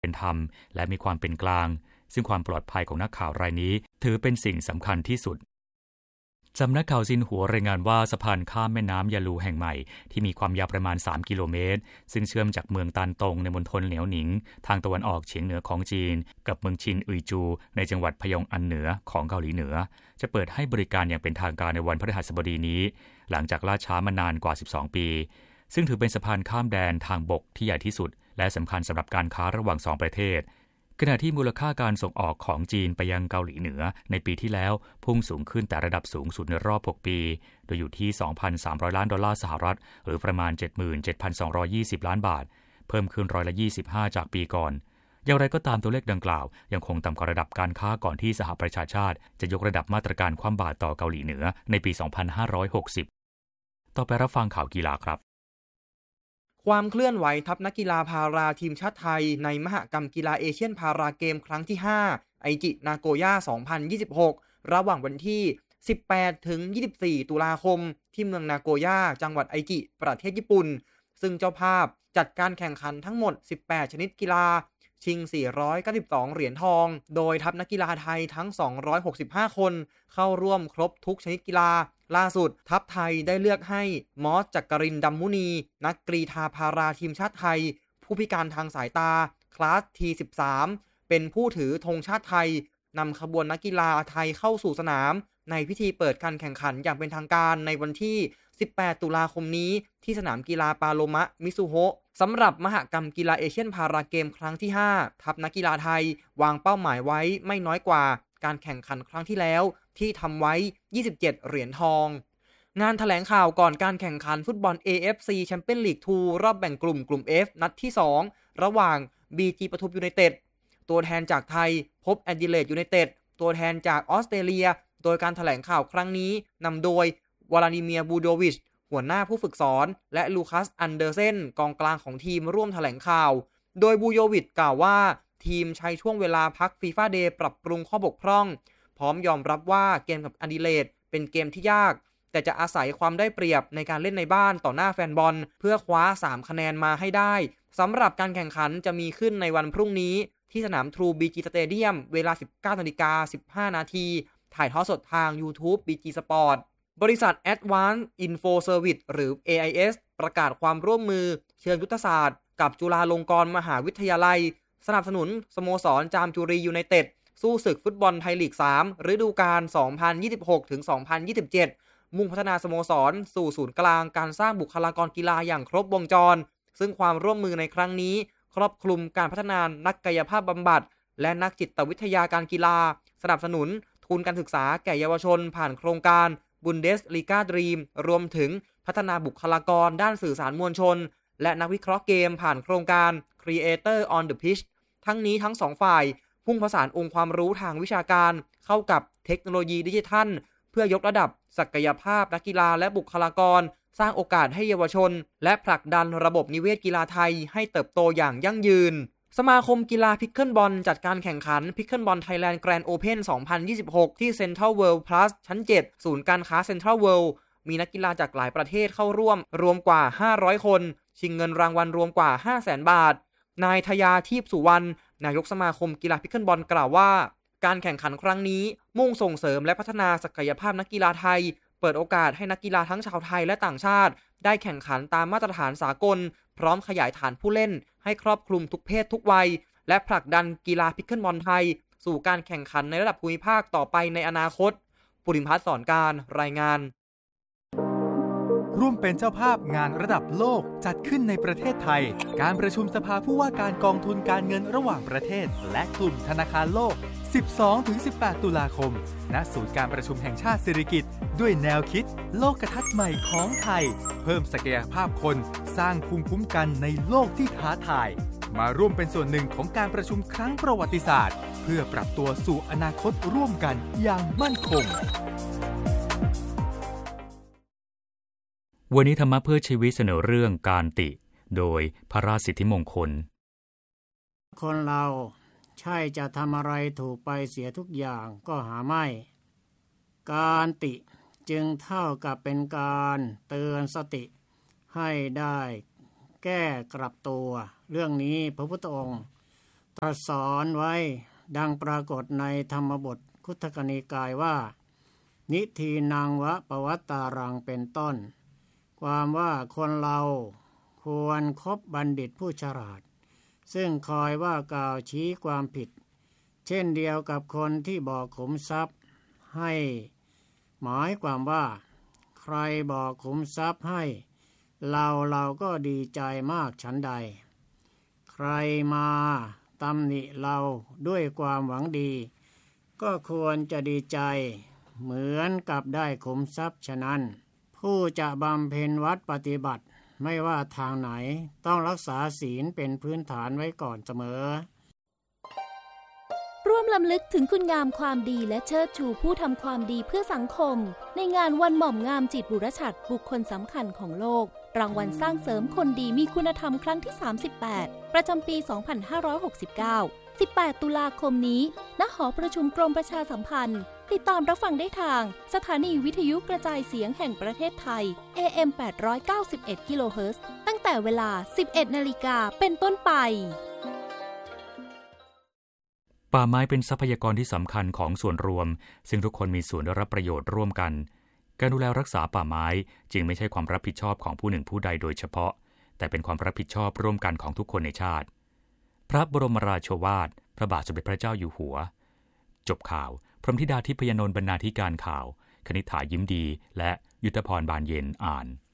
เป็นธรรมและมีความเป็นกลางซึ่งความปลอดภัยของนักข่าวรายนี้ถือเป็นสิ่งสำคัญที่สุดสำนักข่าวซินหัวรายงานว่าสะพานข้ามแม่น้ำยาลูแห่งใหม่ที่มีความยาวประมาณ3กิโลเมตรซึ่งเชื่อมจากเมืองตันตงในมณฑลเหนียวหนิงทางตะวันออกเฉียงเหนือของจีนกับเมืองชินอุยจูในจังหวัดพยองอันเหนือของเกาหลีเหนือจะเปิดให้บริการอย่างเป็นทางการในวันพฤหัสบดีนี้หลังจากล่าช้ามานานกว่า12ปีซึ่งถือเป็นสะพานข้ามแดนทางบกที่ใหญ่ที่สุดและสำคัญสำหรับการค้าระหว่าง2ประเทศขณะที่มูลค่าการส่งออกของจีนไปยังเกาหลีเหนือในปีที่แล้วพุ่งสูงขึ้นแต่ระดับสูงสุดในรอบ6ปีโดยอยู่ที่ 2,300 ล้านดอลลาร์สหรัฐหรือประมาณ 77,220 ล้านบาทเพิ่มขึ้น25%จากปีก่อนอย่างไรก็ตามตัวเลขดังกล่าวยังคงต่ำกว่าระดับการค้าก่อนที่สหประชาชาติจะยกระดับมาตรการคว่ำบาตรต่อเกาหลีเหนือในปี 2560 ต่อไปรับฟังข่าวกีฬาครับความเคลื่อนไหวทัพนักกีฬาพาราทีมชาติไทยในมหกรรมกีฬาเอเชียนพาราเกมครั้งที่5ไอจินาโกย่า2026ระหว่างวันที่18ถึง24ตุลาคมที่เมืองนาโกย่าจังหวัดไอจิประเทศญี่ปุ่นซึ่งเจ้าภาพจัดการแข่งขันทั้งหมด18ชนิดกีฬาชิง492เหรียญทองโดยทัพนักกีฬาไทยทั้ง265คนเข้าร่วมครบทุกชนิดกีฬาล่าสุดทัพไทยได้เลือกให้มอสจักรินทร์ ดำมุนีนักกรีฑาพาราทีมชาติไทยผู้พิการทางสายตาคลาส T13 เป็นผู้ถือธงชาติไทยนำขบวนนักกีฬาไทยเข้าสู่สนามในพิธีเปิดการแข่งขันอย่างเป็นทางการในวันที่18ตุลาคมนี้ที่สนามกีฬาปาโลมะมิซุโฮะสำหรับมหกรรมกีฬาเอเชียนพาราเกมครั้งที่5ทัพนักกีฬาไทยวางเป้าหมายไว้ไม่น้อยกว่าการแข่งขันครั้งที่แล้วที่ทำไว้27เหรียญทองงานแถลงข่าวก่อนการแข่งขันฟุตบอล AFC Champions League 2 รอบแบ่งกลุ่ม F นัดที่2ระหว่าง BG ปทุมยูไนเต็ดตัวแทนจากไทยพบแอดิเลดยูไนเต็ดตัวแทนจากออสเตรเลียโดยการแถลงข่าวครั้งนี้นำโดยวลาดิเมียร์ บูโดวิชหัวหน้าผู้ฝึกสอนและลูคัส อันเดอร์เซนกองกลางของทีมร่วมแถลงข่าวโดยบูโยวิชกล่าวว่าทีมใช้ช่วงเวลาพักฟีฟ่าเดย์ปรับปรุงข้อบกพร่องพร้อมยอมรับว่าเกมกับแอดิเลดเป็นเกมที่ยากแต่จะอาศัยความได้เปรียบในการเล่นในบ้านต่อหน้าแฟนบอลเพื่อคว้า3คะแนนมาให้ได้สำหรับการแข่งขันจะมีขึ้นในวันพรุ่งนี้ที่สนาม True BG Stadium เวลา 19:15 น.ถ่ายทอดสดทาง YouTube BG Sport บริษัท Advanced Info Service หรือ AIS ประกาศความร่วมมือเชิงยุทธศาสตร์กับจุฬาลงกรณ์มหาวิทยาลัยสนับสนุนสโมสรจามจุรียูไนเต็ดสู้ศึกฟุตบอลไทยลีก3ฤดูกาล 2026-2027 มุ่งพัฒนาสโมสรสู่ศูนย์กลางการสร้างบุคลากรกีฬาอย่างครบวงจรซึ่งความร่วมมือในครั้งนี้ครอบคลุมการพัฒนานักกายภาพบำบัดและนักจิตวิทยาการกีฬาสนับสนุนทุนการศึกษาแก่เยาวชนผ่านโครงการ Bundesliga Dream รวมถึงพัฒนาบุคลากรด้านสื่อสารมวลชนและนักวิเคราะห์เกมผ่านโครงการ Creator on the Pitch ทั้งนี้ทั้งสองฝ่ายพุ่งผสานองค์ความรู้ทางวิชาการเข้ากับเทคโนโลยีดิจิทัลเพื่อยกระดับศักยภาพนักกีฬาและบุคลากรสร้างโอกาสให้เยาวชนและผลักดันระบบนิเวศกีฬาไทยให้เติบโตอย่างยั่งยืนสมาคมกีฬาพิกเกิลบอลจัดการแข่งขันพิกเกิลบอลไทยแลนด์แกรนด์โอเพ่น 2026 ที่เซ็นทรัลเวิลด์พลัสชั้น 7 ศูนย์การค้าเซ็นทรัลเวิลด์มีนักกีฬาจากหลายประเทศเข้าร่วมรวมกว่า500คนชิงเงินรางวัลรวมกว่า 500,000 บาทนายทยาทีพสุวรรณนายกสมาคมกีฬาพิกเกิลบอลกล่าวว่าการแข่งขันครั้งนี้มุ่งส่งเสริมและพัฒนาศักยภาพนักกีฬาไทยเปิดโอกาสให้นักกีฬาทั้งชาวไทยและต่างชาติได้แข่งขันตามมาตรฐานสากลพร้อมขยายฐานผู้เล่นให้ครอบคลุมทุกเพศทุกวัยและผลักดันกีฬาพิกเกิลบอลไทยสู่การแข่งขันในระดับภูมิภาคต่อไปในอนาคตปุริมพัฒน์ สอนการรายงานร่วมเป็นเจ้าภาพงานระดับโลกจัดขึ้นในประเทศไทยการประชุมสภาผู้ว่าการกองทุนการเงินระหว่างประเทศและกลุ่มธนาคารโลก 12-18 ตุลาคมณศูนย์การประชุมแห่งชาติสิริกิติ์ด้วยแนวคิดโลกทัศน์ใหม่ของไทยเพิ่มศักยภาพคนสร้างภูมิคุ้มกันในโลกที่ท้าทายมาร่วมเป็นส่วนหนึ่งของการประชุมครั้งประวัติศาสตร์เพื่อปรับตัวสู่อนาคตร่วมกันอย่างมั่นคงวันนี้ธรรมะเพื่อชีวิตเสนอเรื่องการติโดยพระราชสิทธิมงคลคนเราใช่จะทำอะไรถูกไปเสียทุกอย่างก็หาไม่การติจึงเท่ากับเป็นการเตือนสติให้ได้แก้กลับตัวเรื่องนี้พระพุทธองค์ตรัสสอนไว้ดังปรากฏในธรรมบทคุตกนิกายว่านิทีนังวะปวัตตารังเป็นต้นความว่าคนเราควรคบบัณฑิตผู้ฉลาดซึ่งคอยว่ากล่าวชี้ความผิดเช่นเดียวกับคนที่บอกขุมทรัพย์ให้หมายความว่าใครบอกขุมทรัพย์ให้เราก็ดีใจมากฉันใดใครมาตำหนิเราด้วยความหวังดีก็ควรจะดีใจเหมือนกับได้ขุมทรัพย์ฉะนั้นผู้จะบำเพ็ญวัดปฏิบัติไม่ว่าทางไหนต้องรักษาศีลเป็นพื้นฐานไว้ก่อนเสมอร่วมรำลึกถึงคุณงามความดีและเชิดชูผู้ทำความดีเพื่อสังคมในงานวันหม่อมงามจิตบุรชัดบุคคลสำคัญของโลกรางวัลสร้างเสริมคนดีมีคุณธรรมครั้งที่ 38 ประจำปี 2569 18 ตุลาคมนี้ณ หอประชุมกรมประชาสัมพันธ์ติดตามรับฟังได้ทางสถานีวิทยุกระจายเสียงแห่งประเทศไทย AM 891 กิโลเฮิรตซ์ตั้งแต่เวลา 11 นาฬิกาเป็นต้นไปป่าไม้เป็นทรัพยากรที่สำคัญของส่วนรวมซึ่งทุกคนมีส่วนได้รับประโยชน์ร่วมกันการดูแลรักษาป่าไม้จึงไม่ใช่ความรับผิดชอบของผู้หนึ่งผู้ใดโดยเฉพาะแต่เป็นความรับผิดชอบร่วมกันของทุกคนในชาติพระบรมราโชวาทพระบาทสมเด็จพระเจ้าอยู่หัวจบข่าวพรหมธิดาทิพยนนท์บรรณาธิการข่าวคณิษฐายิ้มดีและยุทธพรบานเย็นอ่าน